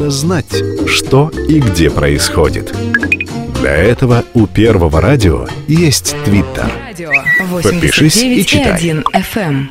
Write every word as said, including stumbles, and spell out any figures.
надо знать, что и где происходит. Для этого у Первого радио есть Твиттер. Подпишись и читай. восемьдесят девять и один эф эм.